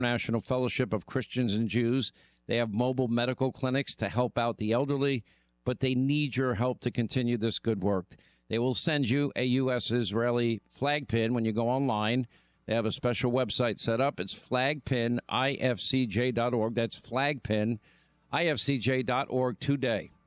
National Fellowship of Christians and Jews. They have mobile medical clinics to help out the elderly, but they need your help to continue this good work. They will send you a U.S.-Israeli flag pin when you go online. They have a special website set up. It's flagpinifcj.org. That's flagpinifcj.org today.